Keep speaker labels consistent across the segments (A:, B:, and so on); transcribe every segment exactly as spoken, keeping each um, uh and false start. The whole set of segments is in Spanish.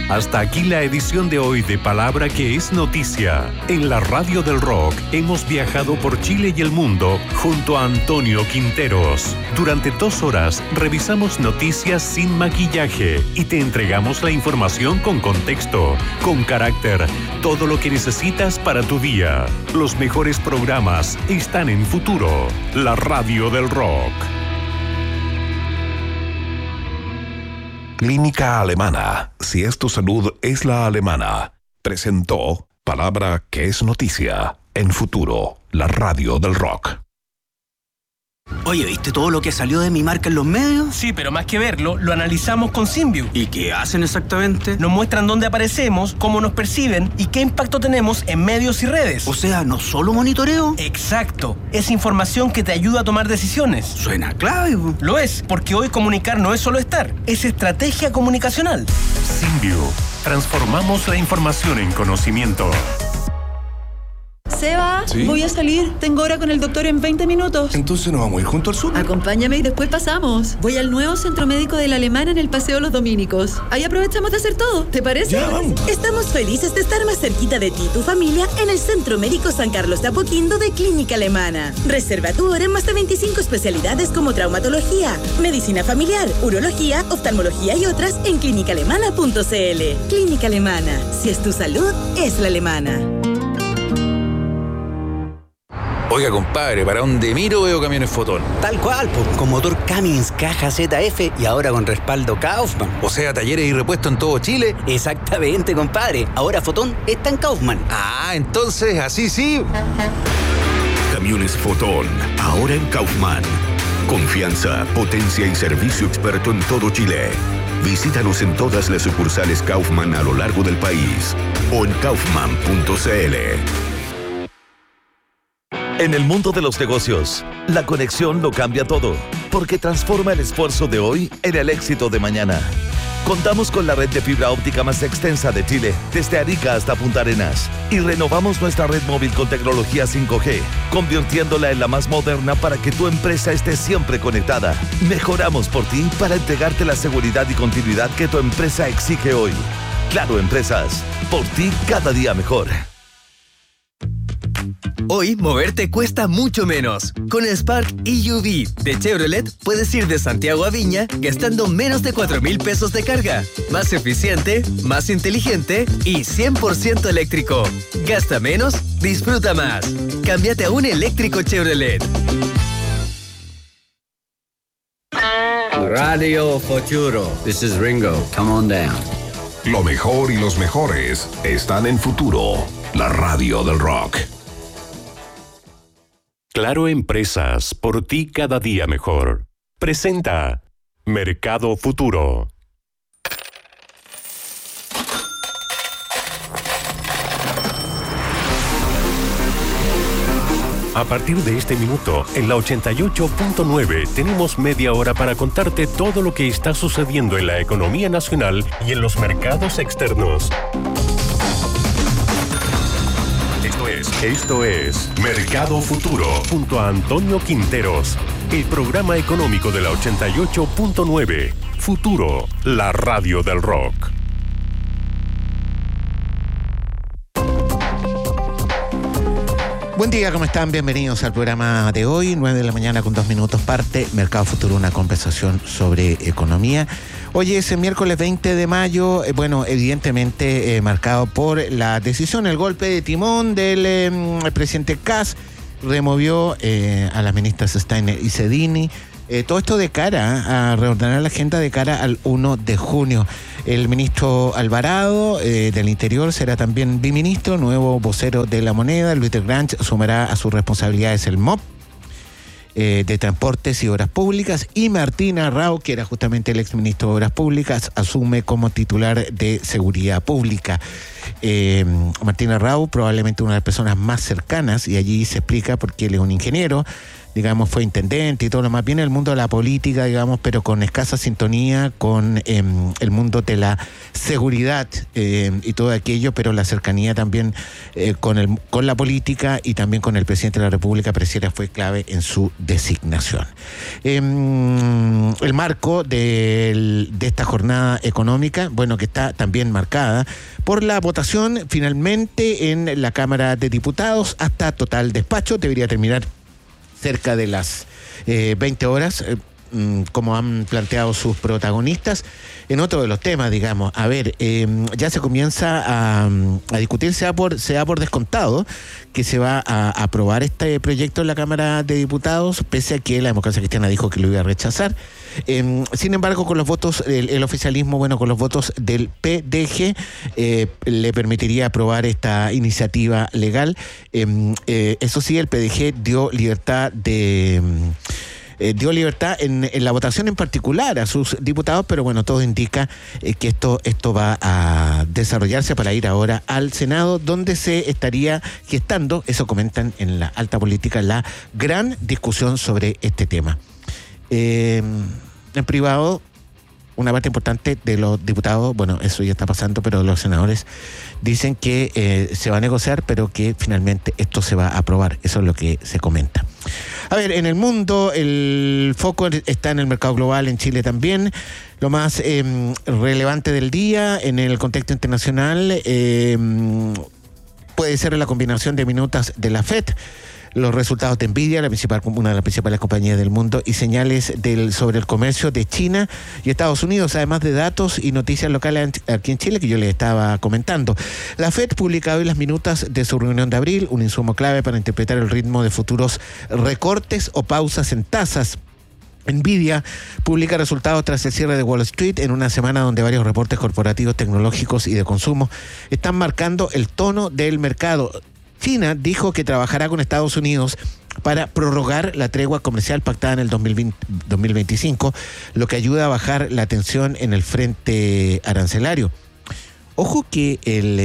A: Hasta aquí la edición de hoy de Palabra que es Noticia. En la Radio del Rock hemos viajado por Chile y el mundo junto a Antonio Quinteros. Durante dos horas revisamos noticias sin maquillaje y te entregamos la información con contexto, con carácter, todo lo que necesitas para tu día. Los mejores programas están en Futuro, la Radio del Rock.
B: Clínica Alemana. Si es tu salud, es la alemana. Presentó Palabra que es Noticia en Futuro, la Radio del Rock.
C: Oye, ¿viste todo lo que salió de mi marca en los medios?
D: Sí, pero más que verlo, lo analizamos con Symbiu.
C: ¿Y qué hacen exactamente?
D: Nos muestran dónde aparecemos, cómo nos perciben y qué impacto tenemos en medios y redes.
C: O sea, ¿no solo monitoreo?
D: Exacto. Es información que te ayuda a tomar decisiones.
C: Suena clave, bro.
D: Lo es, porque hoy comunicar no es solo estar, es estrategia comunicacional.
A: Symbiu. Transformamos la información en conocimiento.
E: Seba, ¿sí? Voy a salir. Tengo hora con el doctor en veinte minutos.
F: Entonces nos vamos a ir junto al sur.
E: Acompáñame y después pasamos. Voy al nuevo centro médico de la Alemana en el Paseo Los Dominicos. Ahí aprovechamos de hacer todo. ¿Te parece?
F: Ya, vamos.
G: Estamos felices de estar más cerquita de ti y tu familia en el Centro Médico San Carlos de Apoquindo de Clínica Alemana. Reserva tu hora en más de veinticinco especialidades como traumatología, medicina familiar, urología, oftalmología y otras en clínica alemana punto c l. Clínica Alemana. Si es tu salud, es la alemana.
H: Oiga, compadre, para donde miro veo camiones Fotón.
C: Tal cual, pues, con motor Cummins, caja Z F y ahora con respaldo Kaufman.
H: O sea, talleres y repuestos en todo Chile.
C: Exactamente, compadre. Ahora Fotón está en Kaufman.
H: Ah, entonces, así sí.
I: Camiones Fotón, ahora en Kaufman. Confianza, potencia y servicio experto en todo Chile. Visítanos en todas las sucursales Kaufman a lo largo del país o en kaufman punto c l.
J: En el mundo de los negocios, la conexión lo cambia todo, porque transforma el esfuerzo de hoy en el éxito de mañana. Contamos con la red de fibra óptica más extensa de Chile, desde Arica hasta Punta Arenas, y renovamos nuestra red móvil con tecnología cinco G, convirtiéndola en la más moderna para que tu empresa esté siempre conectada. Mejoramos por ti para entregarte la seguridad y continuidad que tu empresa exige hoy. Claro Empresas, por ti cada día mejor.
K: Hoy, moverte cuesta mucho menos. Con el Spark E U V de Chevrolet, puedes ir de Santiago a Viña gastando menos de cuatro mil pesos de carga. Más eficiente, más inteligente y cien por ciento eléctrico. Gasta menos, disfruta más. Cámbiate a un eléctrico Chevrolet.
L: Radio Futuro. This is Ringo. Come on down.
B: Lo mejor y los mejores están en Futuro, la Radio del Rock.
A: Claro Empresas, por ti cada día mejor. Presenta Mercado Futuro. A partir de este minuto, en la ochenta y ocho punto nueve, tenemos media hora para contarte todo lo que está sucediendo en la economía nacional y en los mercados externos. Esto es Mercado Futuro, junto a Antonio Quinteros, el programa económico de la ochenta y ocho punto nueve. Futuro, la radio del rock.
M: Buen día, ¿cómo están? Bienvenidos al programa de hoy, nueve de la mañana con dos minutos parte, Mercado Futuro, una conversación sobre economía. Hoy es el miércoles veinte de mayo, eh, bueno, evidentemente eh, marcado por la decisión, el golpe de timón del eh, el presidente Kast, removió eh, a las ministras Steiner y Sedini. Eh, todo esto de cara a reordenar la agenda de cara al primero de junio. El ministro Alvarado eh, del Interior será también biministro, nuevo vocero de la moneda. Luis de Grange sumará a sus responsabilidades el M O P eh, de Transportes y Obras Públicas, y Martina Rao, que era justamente el exministro de Obras Públicas, asume como titular de Seguridad Pública. Eh, Martina Rao, probablemente una de las personas más cercanas, y allí se explica porque él es un ingeniero, digamos, fue intendente y todo lo más bien el mundo de la política, digamos, pero con escasa sintonía con eh, el mundo de la seguridad eh, y todo aquello, pero la cercanía también eh, con, el, con la política y también con el presidente de la República pareciera fue clave en su designación. Eh, el marco de, de esta jornada económica, bueno, que está también marcada por la votación finalmente en la Cámara de Diputados hasta total despacho, debería terminar cerca de las eh, veinte horas, eh, como han planteado sus protagonistas. En otro de los temas, digamos, a ver, eh, ya se comienza a, a discutir, se da, por, se da por descontado que se va a aprobar este proyecto en la Cámara de Diputados, pese a que la Democracia Cristiana dijo que lo iba a rechazar. Eh, sin embargo, con los votos, el, el oficialismo, bueno, con los votos del P D G, eh, le permitiría aprobar esta iniciativa legal. Eh, eh, eso sí, el P D G dio libertad de... Eh, dio libertad en, en la votación en particular a sus diputados, pero bueno, todo indica eh, que esto, esto va a desarrollarse para ir ahora al Senado, donde se estaría gestando, eso comentan en la alta política, la gran discusión sobre este tema. Eh, en privado, una parte importante de los diputados, bueno, eso ya está pasando, pero los senadores dicen que eh, se va a negociar, pero que finalmente esto se va a aprobar. Eso es lo que se comenta. A ver, en el mundo el foco está en el mercado global, en Chile también. Lo más eh, relevante del día en el contexto internacional eh, puede ser la combinación de minutas de la Fed, los resultados de Nvidia, la principal, una de las principales compañías del mundo, y señales del, sobre el comercio de China y Estados Unidos, además de datos y noticias locales aquí en Chile que yo les estaba comentando. La Fed publica hoy las minutas de su reunión de abril, un insumo clave para interpretar el ritmo de futuros recortes o pausas en tasas. Nvidia publica resultados tras el cierre de Wall Street en una semana donde varios reportes corporativos, tecnológicos y de consumo están marcando el tono del mercado. China dijo que trabajará con Estados Unidos para prorrogar la tregua comercial pactada en el dos mil veinte, dos mil veinticinco, lo que ayuda a bajar la tensión en el frente arancelario. Ojo que el,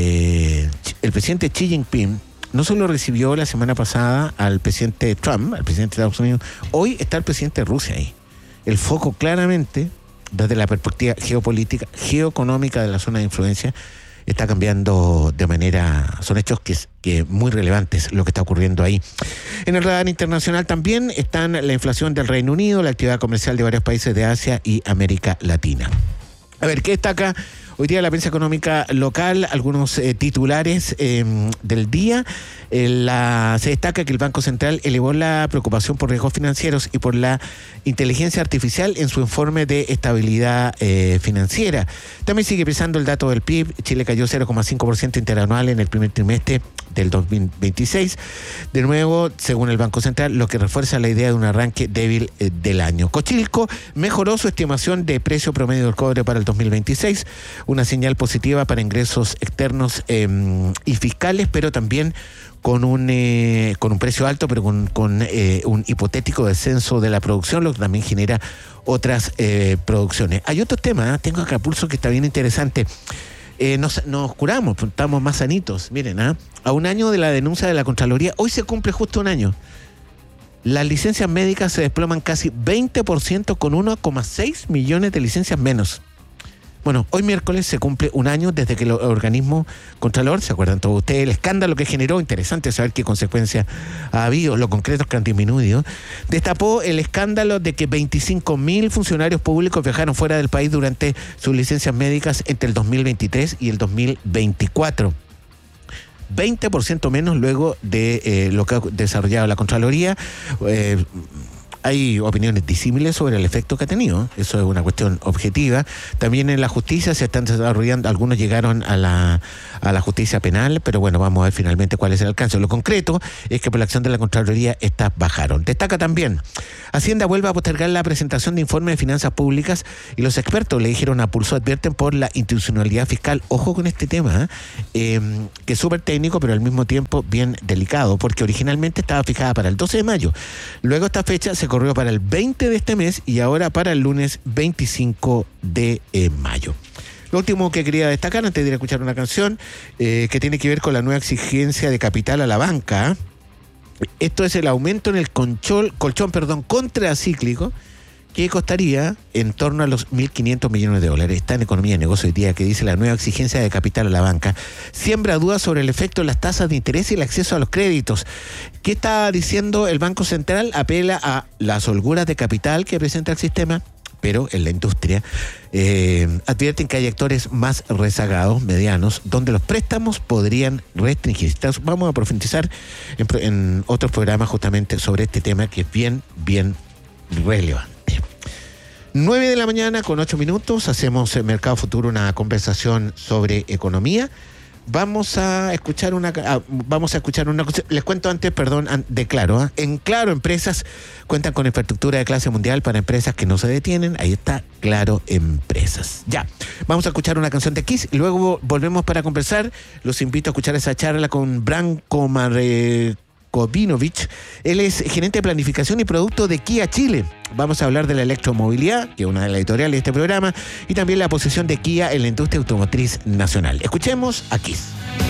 M: eh, el presidente Xi Jinping no solo recibió la semana pasada al presidente Trump, al presidente de Estados Unidos, hoy está el presidente de Rusia ahí. El foco claramente, desde la perspectiva geopolítica, geoeconómica de la zona de influencia, está cambiando de manera, son hechos que, que muy relevantes lo que está ocurriendo ahí. En el radar internacional también están la inflación del Reino Unido, la actividad comercial de varios países de Asia y América Latina. A ver, ¿qué destaca hoy día la prensa económica local? Algunos eh, titulares eh, del día. Eh, la, se destaca que el Banco Central elevó la preocupación por riesgos financieros y por la inteligencia artificial en su informe de estabilidad eh, financiera. También sigue pesando el dato del P I B. Chile cayó cero coma cinco por ciento interanual en el primer trimestre del dos mil veintiséis. De nuevo, según el Banco Central, lo que refuerza la idea de un arranque débil eh, del año. Cochilco mejoró su estimación de precio promedio del cobre para el dos mil veintiséis, una señal positiva para ingresos externos eh, y fiscales, pero también con un eh, con un precio alto, pero con, con eh, un hipotético descenso de la producción, lo que también genera otras eh, producciones. Hay otro tema, ¿eh? Tengo acá pulso que está bien interesante. Eh, nos, nos curamos, estamos más sanitos. Miren, ¿eh? A un año de la denuncia de la Contraloría, hoy se cumple justo un año. Las licencias médicas se desploman casi veinte por ciento con uno coma seis millones de licencias menos. Bueno, hoy miércoles se cumple un año desde que el organismo Contralor, ¿se acuerdan todos ustedes? El escándalo que generó, interesante saber qué consecuencias ha habido, los concretos que han disminuido, destapó el escándalo de que veinticinco mil funcionarios públicos viajaron fuera del país durante sus licencias médicas entre el dos mil veintitrés y el dos mil veinticuatro. veinte por ciento menos luego de eh, lo que ha desarrollado la Contraloría. Eh, Hay opiniones disímiles sobre el efecto que ha tenido, eso es una cuestión objetiva. También en la justicia se están desarrollando, algunos llegaron a la, a la justicia penal, pero bueno, vamos a ver finalmente cuál es el alcance. Lo concreto es que por la acción de la Contraloría estas bajaron. Destaca también, Hacienda vuelve a postergar la presentación de informe de finanzas públicas y los expertos le dijeron a Pulso, advierten por la institucionalidad fiscal. Ojo con este tema, eh, que es súper técnico, pero al mismo tiempo bien delicado, porque originalmente estaba fijada para el doce de mayo. Luego esta fecha se corrió para el veinte de este mes y ahora para el lunes veinticinco de mayo. Lo último que quería destacar antes de ir a escuchar una canción eh, que tiene que ver con la nueva exigencia de capital a la banca. Esto es el aumento en el colchón, colchón perdón, contracíclico, que costaría en torno a los mil quinientos millones de dólares. Está en Economía y Negocio hoy día, que dice: la nueva exigencia de capital a la banca siembra dudas sobre el efecto de las tasas de interés y el acceso a los créditos. ¿Qué está diciendo el Banco Central? Apela a las holguras de capital que presenta el sistema, pero en la industria eh, advierten que hay actores más rezagados, medianos, donde los préstamos podrían restringirse. Vamos a profundizar en, en otros programas justamente sobre este tema, que es bien, bien relevante. nueve de la mañana con ocho minutos, hacemos en Mercado Futuro una conversación sobre economía. Vamos a escuchar una ah, vamos a escuchar una cosa. Les cuento antes, perdón, de Claro. ¿eh? En Claro, empresas cuentan con infraestructura de clase mundial para empresas que no se detienen. Ahí está Claro Empresas. Ya, vamos a escuchar una canción de Kiss y luego volvemos para conversar. Los invito a escuchar esa charla con Branko Marek Kovinovich. Él es gerente de planificación y producto de Kia Chile. Vamos a hablar de la electromovilidad, que es una de las editoriales de este programa, y también la posición de Kia en la industria automotriz nacional. Escuchemos a Kiss.